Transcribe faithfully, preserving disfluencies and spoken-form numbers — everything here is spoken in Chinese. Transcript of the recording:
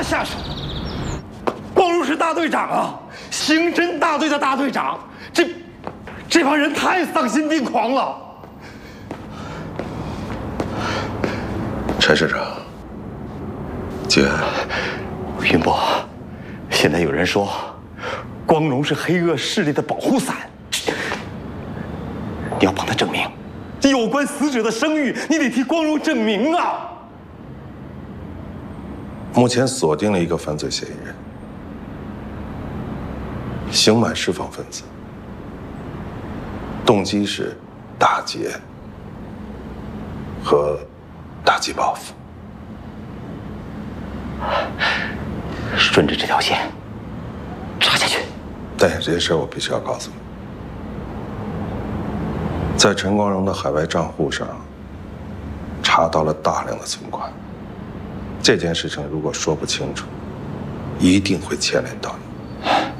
下手。光荣是大队长啊，刑侦大队的大队长，这这帮人太丧心病狂了。 陈市长，节哀。 云波，现在有人说，光荣是黑恶势力的保护伞，你要帮他证明。有关死者的声誉，你得替光荣证明啊！ 目前锁定了一个犯罪嫌疑人，刑满释放分子，动机是打劫和打击报复。 顺着这条线查下去。 但有些事我必须要告诉你。在陈光荣的海外账户上查到了大量的存款，这件事情如果说不清楚，一定会牵连到你。